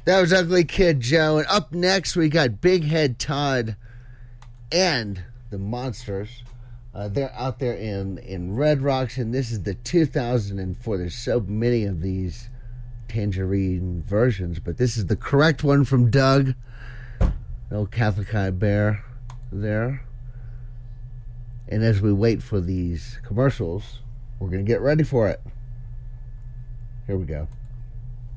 That was Ugly Kid Joe. And up next, we got Big Head Todd and the Monsters. They're out there in Red Rocks, and this is the 2004. There's so many of these Tangerine versions, but this is the correct one from Doug. Old Catholic High Bear there. And as we wait for these commercials, we're going to get ready for it. Here we go.